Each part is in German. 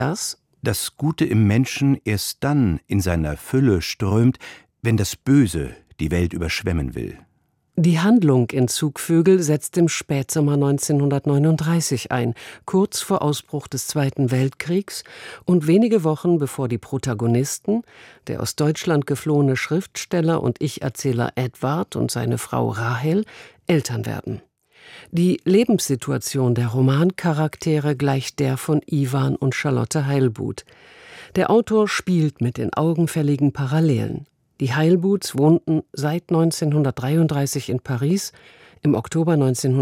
Das Gute im Menschen erst dann in seiner Fülle strömt, wenn das Böse die Welt überschwemmen will. Die Handlung in Zugvögel setzt im Spätsommer 1939 ein, kurz vor Ausbruch des Zweiten Weltkriegs und wenige Wochen bevor die Protagonisten, der aus Deutschland geflohene Schriftsteller und Ich-Erzähler Edward und seine Frau Rahel, Eltern werden. Die Lebenssituation der Romancharaktere gleicht der von Iwan und Charlotte Heilbuth. Der Autor spielt mit den augenfälligen Parallelen. Die Heilbuths wohnten seit 1933 in Paris. Im Oktober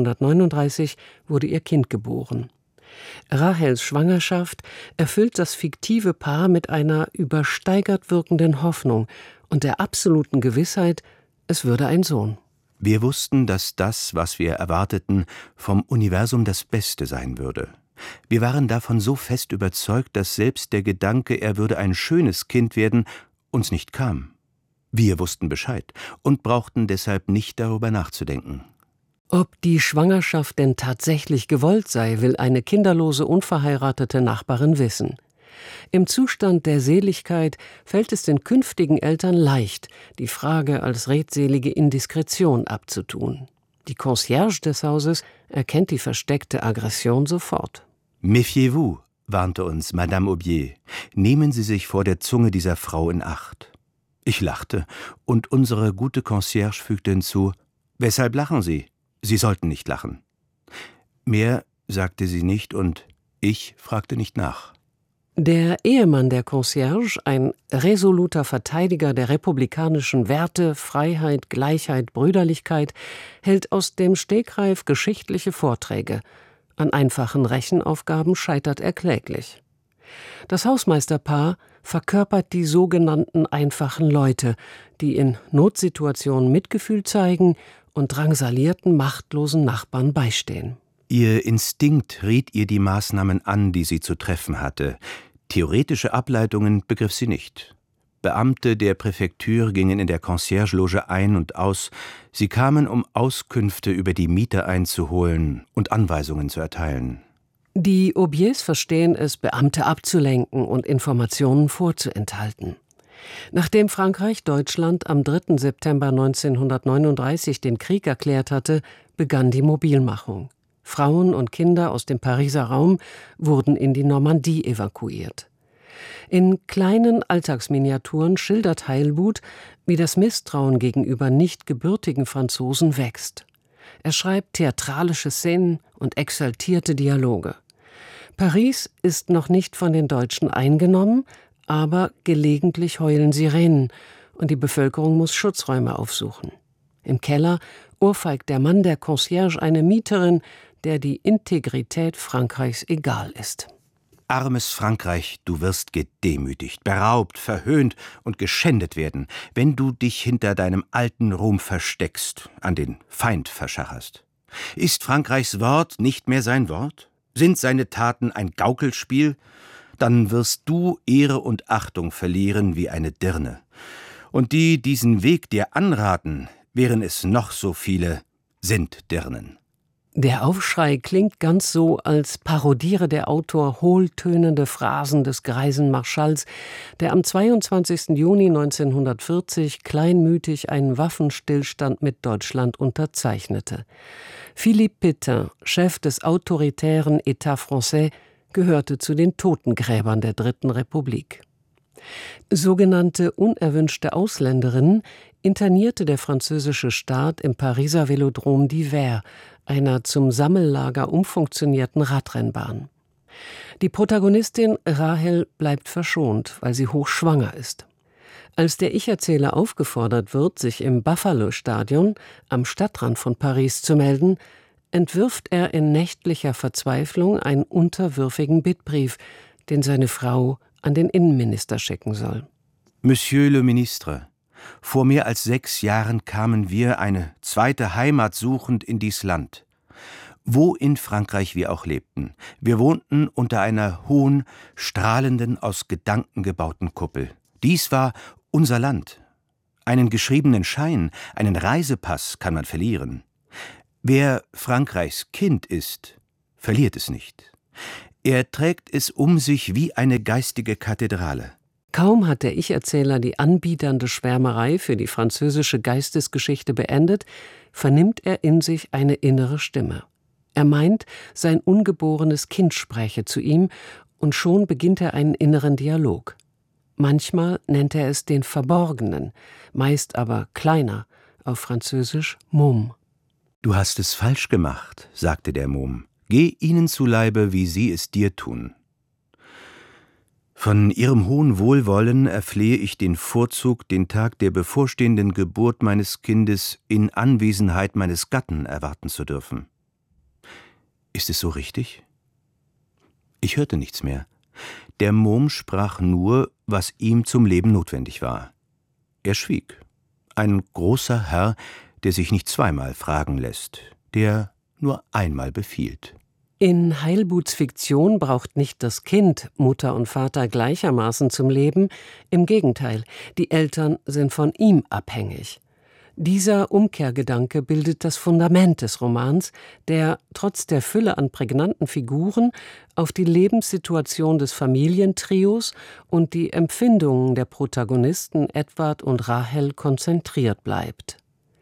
1939 wurde ihr Kind geboren. Rahels Schwangerschaft erfüllt das fiktive Paar mit einer übersteigert wirkenden Hoffnung und der absoluten Gewissheit, es würde ein Sohn. Wir wussten, dass das, was wir erwarteten, vom Universum das Beste sein würde. Wir waren davon so fest überzeugt, dass selbst der Gedanke, er würde ein schönes Kind werden, uns nicht kam. Wir wussten Bescheid und brauchten deshalb nicht darüber nachzudenken. Ob die Schwangerschaft denn tatsächlich gewollt sei, will eine kinderlose, unverheiratete Nachbarin wissen. Im Zustand der Seligkeit fällt es den künftigen Eltern leicht, die Frage als redselige Indiskretion abzutun. Die Concierge des Hauses erkennt die versteckte Aggression sofort. Méfiez-vous, warnte uns Madame Aubier. Nehmen Sie sich vor der Zunge dieser Frau in Acht. Ich lachte, und unsere gute Concierge fügte hinzu: »Weshalb lachen Sie? Sie sollten nicht lachen.« Mehr sagte sie nicht, und ich fragte nicht nach. Der Ehemann der Concierge, ein resoluter Verteidiger der republikanischen Werte, Freiheit, Gleichheit, Brüderlichkeit, hält aus dem Stegreif geschichtliche Vorträge. An einfachen Rechenaufgaben scheitert er kläglich. Das Hausmeisterpaar verkörpert die sogenannten einfachen Leute, die in Notsituationen Mitgefühl zeigen und drangsalierten, machtlosen Nachbarn beistehen. Ihr Instinkt riet ihr die Maßnahmen an, die sie zu treffen hatte. Theoretische Ableitungen begriff sie nicht. Beamte der Präfektur gingen in der Concierge-Loge ein und aus. Sie kamen, um Auskünfte über die Miete einzuholen und Anweisungen zu erteilen. Die Aubiers verstehen es, Beamte abzulenken und Informationen vorzuenthalten. Nachdem Frankreich Deutschland am 3. September 1939 den Krieg erklärt hatte, begann die Mobilmachung. Frauen und Kinder aus dem Pariser Raum wurden in die Normandie evakuiert. In kleinen Alltagsminiaturen schildert Heilbuth, wie das Misstrauen gegenüber nicht gebürtigen Franzosen wächst. Er schreibt theatralische Szenen und exaltierte Dialoge. Paris ist noch nicht von den Deutschen eingenommen, aber gelegentlich heulen Sirenen und die Bevölkerung muss Schutzräume aufsuchen. Im Keller ohrfeigt der Mann der Concierge eine Mieterin, der die Integrität Frankreichs egal ist. Armes Frankreich, du wirst gedemütigt, beraubt, verhöhnt und geschändet werden, wenn du dich hinter deinem alten Ruhm versteckst, an den Feind verschacherst. Ist Frankreichs Wort nicht mehr sein Wort? Sind seine Taten ein Gaukelspiel? Dann wirst du Ehre und Achtung verlieren wie eine Dirne. Und die diesen Weg dir anraten, wären es noch so viele, sind Dirnen. Der Aufschrei klingt ganz so, als parodiere der Autor hohltönende Phrasen des greisen Marschalls, der am 22. Juni 1940 kleinmütig einen Waffenstillstand mit Deutschland unterzeichnete. Philippe Pétain, Chef des autoritären État français, gehörte zu den Totengräbern der Dritten Republik. Sogenannte unerwünschte Ausländerinnen internierte der französische Staat im Pariser Velodrom d'Hiver, einer zum Sammellager umfunktionierten Radrennbahn. Die Protagonistin Rahel bleibt verschont, weil sie hochschwanger ist. Als der Ich-Erzähler aufgefordert wird, sich im Buffalo-Stadion am Stadtrand von Paris zu melden, entwirft er in nächtlicher Verzweiflung einen unterwürfigen Bittbrief, den seine Frau an den Innenminister schicken soll. Monsieur le Ministre, vor mehr als 6 Jahren kamen wir, eine zweite Heimat suchend, in dies Land. Wo in Frankreich wir auch lebten, wir wohnten unter einer hohen, strahlenden, aus Gedanken gebauten Kuppel. Dies war unser Land. Einen geschriebenen Schein, einen Reisepass kann man verlieren. Wer Frankreichs Kind ist, verliert es nicht. Er trägt es um sich wie eine geistige Kathedrale. Kaum hat der Ich-Erzähler die anbiedernde Schwärmerei für die französische Geistesgeschichte beendet, vernimmt er in sich eine innere Stimme. Er meint, sein ungeborenes Kind spräche zu ihm, und schon beginnt er einen inneren Dialog. Manchmal nennt er es den Verborgenen, meist aber kleiner, auf Französisch Môme. »Du hast es falsch gemacht«, sagte der Môme. »Geh ihnen zu Leibe, wie sie es dir tun. Von ihrem hohen Wohlwollen erflehe ich den Vorzug, den Tag der bevorstehenden Geburt meines Kindes in Anwesenheit meines Gatten erwarten zu dürfen. Ist es so richtig?« Ich hörte nichts mehr. Der Môme sprach nur, was ihm zum Leben notwendig war. Er schwieg. Ein großer Herr, der sich nicht zweimal fragen lässt, der nur einmal befiehlt. In Heilbuts Fiktion braucht nicht das Kind Mutter und Vater gleichermaßen zum Leben. Im Gegenteil, die Eltern sind von ihm abhängig. Dieser Umkehrgedanke bildet das Fundament des Romans, der trotz der Fülle an prägnanten Figuren auf die Lebenssituation des Familientrios und die Empfindungen der Protagonisten Edward und Rahel konzentriert bleibt.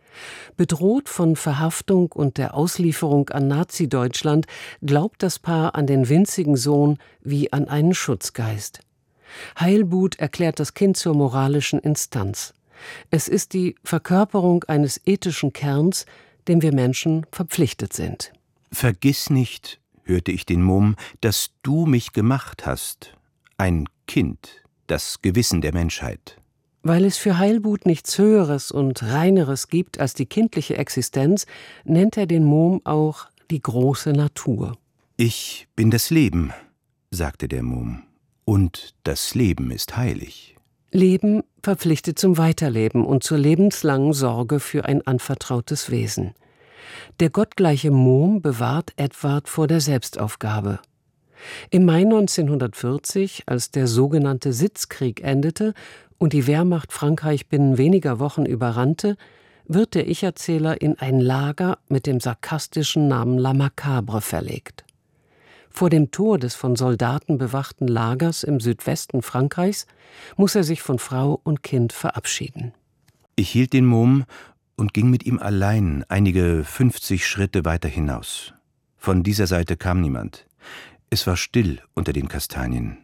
Bedroht von Verhaftung und der Auslieferung an Nazi-Deutschland glaubt das Paar an den winzigen Sohn wie an einen Schutzgeist. Heilbut erklärt das Kind zur moralischen Instanz. Es ist die Verkörperung eines ethischen Kerns, dem wir Menschen verpflichtet sind. »Vergiss nicht«, hörte ich den Môme, »dass du mich gemacht hast. Ein Kind, das Gewissen der Menschheit.« Weil es für Heilbut nichts Höheres und Reineres gibt als die kindliche Existenz, nennt er den Môme auch die große Natur. »Ich bin das Leben«, sagte der Môme, »und das Leben ist heilig.« Leben verpflichtet zum Weiterleben und zur lebenslangen Sorge für ein anvertrautes Wesen. Der gottgleiche Môme bewahrt Edward vor der Selbstaufgabe. Im Mai 1940, als der sogenannte Sitzkrieg endete und die Wehrmacht Frankreich binnen weniger Wochen überrannte, wird der Ich-Erzähler in ein Lager mit dem sarkastischen Namen La Macabre verlegt. Vor dem Tor des von Soldaten bewachten Lagers im Südwesten Frankreichs muss er sich von Frau und Kind verabschieden. Ich hielt den Môme und ging mit ihm allein einige 50 Schritte weiter hinaus. Von dieser Seite kam niemand. Es war still unter den Kastanien.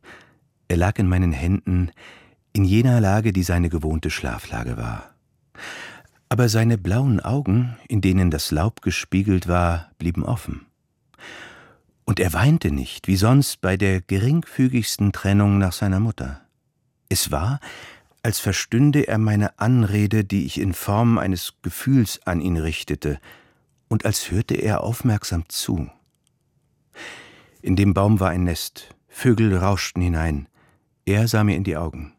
Er lag in meinen Händen, in jener Lage, die seine gewohnte Schlaflage war. Aber seine blauen Augen, in denen das Laub gespiegelt war, blieben offen. Und er weinte nicht, wie sonst bei der geringfügigsten Trennung nach seiner Mutter. Es war, als verstünde er meine Anrede, die ich in Form eines Gefühls an ihn richtete, und als hörte er aufmerksam zu. In dem Baum war ein Nest, Vögel rauschten hinein, er sah mir in die Augen.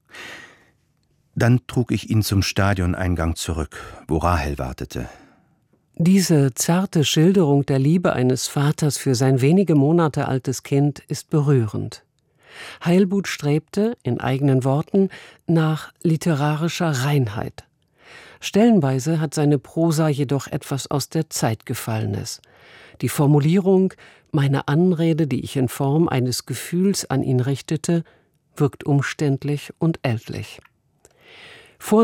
Dann trug ich ihn zum Stadioneingang zurück, wo Rahel wartete. Diese zarte Schilderung der Liebe eines Vaters für sein wenige Monate altes Kind ist berührend. Heilbut strebte, in eigenen Worten, nach literarischer Reinheit. Stellenweise hat seine Prosa jedoch etwas aus der Zeit Gefallenes. Die Formulierung »meine Anrede, die ich in Form eines Gefühls an ihn richtete«, wirkt umständlich und ältlich. Vor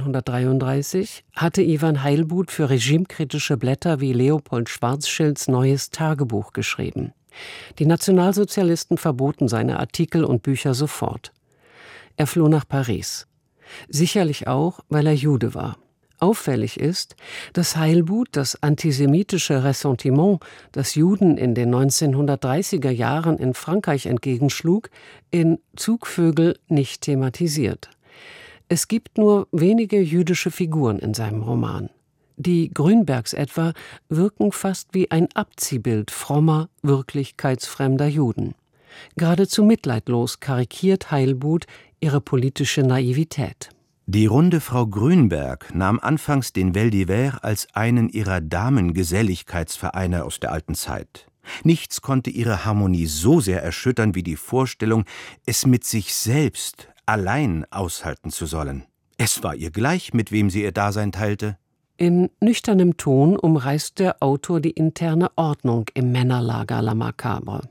1933 hatte Iwan Heilbut für regimekritische Blätter wie Leopold Schwarzschilds neues Tagebuch geschrieben. Die Nationalsozialisten verboten seine Artikel und Bücher sofort. Er floh nach Paris. Sicherlich auch, weil er Jude war. Auffällig ist, dass Heilbut das antisemitische Ressentiment, das Juden in den 1930er Jahren in Frankreich entgegenschlug, in Zugvögel nicht thematisiert. Es gibt nur wenige jüdische Figuren in seinem Roman. Die Grünbergs etwa wirken fast wie ein Abziehbild frommer, wirklichkeitsfremder Juden. Geradezu mitleidlos karikiert Heilbut ihre politische Naivität. Die runde Frau Grünberg nahm anfangs den Vel d'Hiver als einen ihrer Damengeselligkeitsvereine aus der alten Zeit. Nichts konnte ihre Harmonie so sehr erschüttern wie die Vorstellung, es mit sich selbst allein aushalten zu sollen. Es war ihr gleich, mit wem sie ihr Dasein teilte. In nüchternem Ton umreißt der Autor die interne Ordnung im Männerlager La Macabre.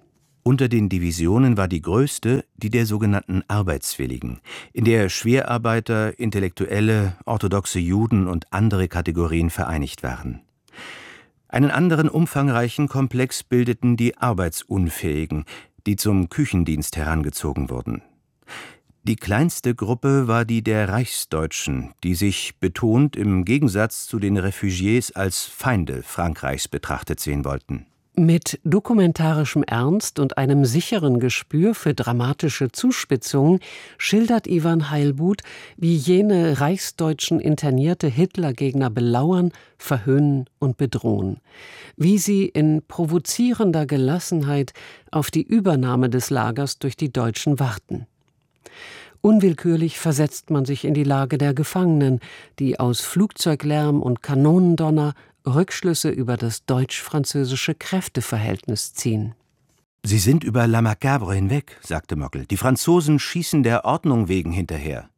Unter den Divisionen war die größte die der sogenannten Arbeitswilligen, in der Schwerarbeiter, Intellektuelle, orthodoxe Juden und andere Kategorien vereinigt waren. Einen anderen umfangreichen Komplex bildeten die Arbeitsunfähigen, die zum Küchendienst herangezogen wurden. Die kleinste Gruppe war die der Reichsdeutschen, die sich betont im Gegensatz zu den Refugiés als Feinde Frankreichs betrachtet sehen wollten. Mit dokumentarischem Ernst und einem sicheren Gespür für dramatische Zuspitzungen schildert Ivan Heilbuth, wie jene reichsdeutschen internierte Hitlergegner belauern, verhöhnen und bedrohen. Wie sie in provozierender Gelassenheit auf die Übernahme des Lagers durch die Deutschen warten. Unwillkürlich versetzt man sich in die Lage der Gefangenen, die aus Flugzeuglärm und Kanonendonner Rückschlüsse über das deutsch-französische Kräfteverhältnis ziehen. »Sie sind über La Macabre hinweg«, sagte Möckel. »Die Franzosen schießen der Ordnung wegen hinterher.«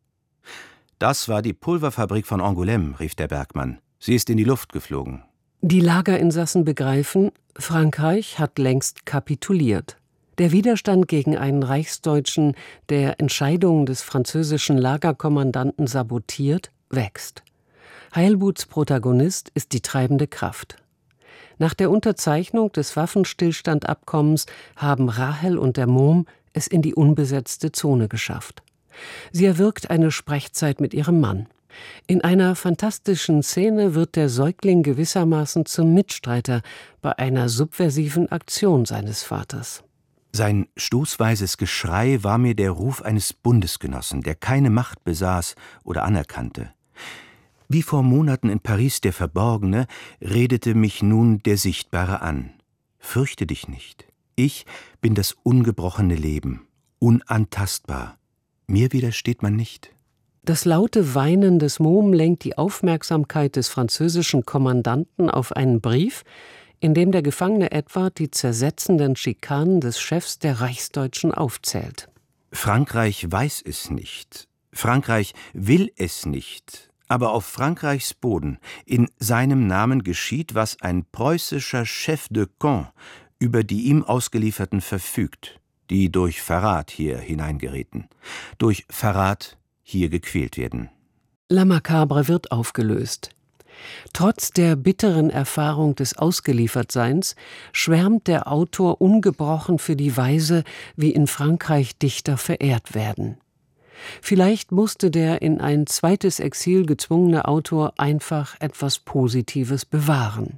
»Das war die Pulverfabrik von Angoulême«, rief der Bergmann. »Sie ist in die Luft geflogen.« Die Lagerinsassen begreifen, Frankreich hat längst kapituliert. Der Widerstand gegen einen Reichsdeutschen, der Entscheidungen des französischen Lagerkommandanten sabotiert, wächst. Heilbuths Protagonist ist die treibende Kraft. Nach der Unterzeichnung des Waffenstillstandabkommens haben Rahel und der Mohm es in die unbesetzte Zone geschafft. Sie erwirkt eine Sprechzeit mit ihrem Mann. In einer fantastischen Szene wird der Säugling gewissermaßen zum Mitstreiter bei einer subversiven Aktion seines Vaters. Sein stoßweises Geschrei war mir der Ruf eines Bundesgenossen, der keine Macht besaß oder anerkannte. Wie vor Monaten in Paris der Verborgene, redete mich nun der Sichtbare an. Fürchte dich nicht. Ich bin das ungebrochene Leben, unantastbar. Mir widersteht man nicht. Das laute Weinen des Mohm lenkt die Aufmerksamkeit des französischen Kommandanten auf einen Brief, in dem der Gefangene Edward die zersetzenden Schikanen des Chefs der Reichsdeutschen aufzählt. Frankreich weiß es nicht. Frankreich will es nicht. Aber auf Frankreichs Boden, in seinem Namen geschieht, was ein preußischer Chef de Camp über die ihm Ausgelieferten verfügt, die durch Verrat hier hineingeraten, durch Verrat hier gequält werden. La Macabre wird aufgelöst. Trotz der bitteren Erfahrung des Ausgeliefertseins schwärmt der Autor ungebrochen für die Weise, wie in Frankreich Dichter verehrt werden. Vielleicht musste der in ein zweites Exil gezwungene Autor einfach etwas Positives bewahren.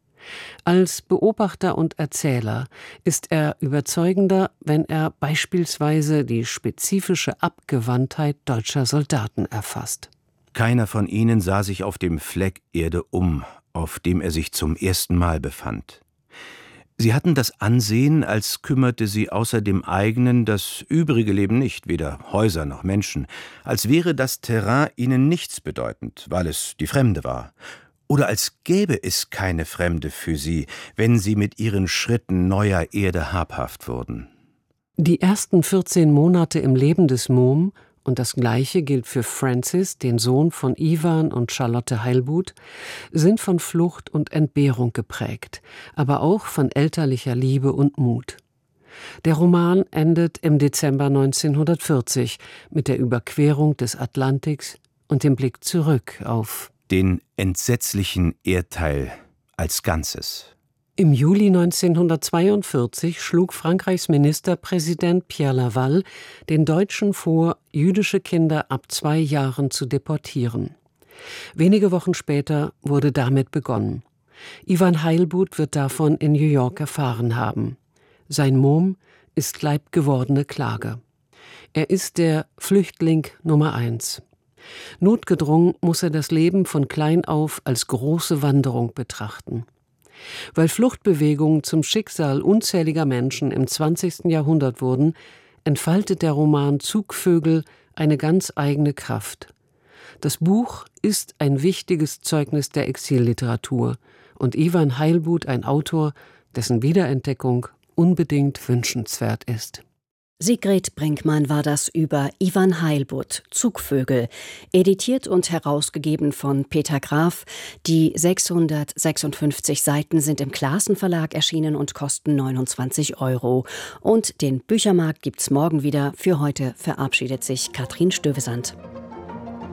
Als Beobachter und Erzähler ist er überzeugender, wenn er beispielsweise die spezifische Abgewandtheit deutscher Soldaten erfasst. Keiner von ihnen sah sich auf dem Fleck Erde um, auf dem er sich zum ersten Mal befand. Sie hatten das Ansehen, als kümmerte sie außer dem eigenen das übrige Leben nicht, weder Häuser noch Menschen, als wäre das Terrain ihnen nichts bedeutend, weil es die Fremde war, oder als gäbe es keine Fremde für sie, wenn sie mit ihren Schritten neuer Erde habhaft wurden. Die ersten 14 Monate im Leben des Mohm, und das Gleiche gilt für Francis, den Sohn von Ivan und Charlotte Heilbuth, sind von Flucht und Entbehrung geprägt, aber auch von elterlicher Liebe und Mut. Der Roman endet im Dezember 1940 mit der Überquerung des Atlantiks und dem Blick zurück auf den entsetzlichen Erdteil als Ganzes. Im Juli 1942 schlug Frankreichs Ministerpräsident Pierre Laval den Deutschen vor, jüdische Kinder ab 2 Jahren zu deportieren. Wenige Wochen später wurde damit begonnen. Ivan Heilbuth wird davon in New York erfahren haben. Sein Mohm ist leibgewordene Klage. Er ist der Flüchtling Nummer 1. Notgedrungen muss er das Leben von klein auf als große Wanderung betrachten. Weil Fluchtbewegungen zum Schicksal unzähliger Menschen im 20. Jahrhundert wurden, entfaltet der Roman Zugvögel eine ganz eigene Kraft. Das Buch ist ein wichtiges Zeugnis der Exilliteratur und Ivan Heilbuth ein Autor, dessen Wiederentdeckung unbedingt wünschenswert ist. Sigrid Brinkmann war das über Ivan Heilbutt, Zugvögel, editiert und herausgegeben von Peter Graf. Die 656 Seiten sind im Classen Verlag erschienen und kosten 29 €. Und den Büchermarkt gibt's morgen wieder. Für heute verabschiedet sich Katrin Stövesand.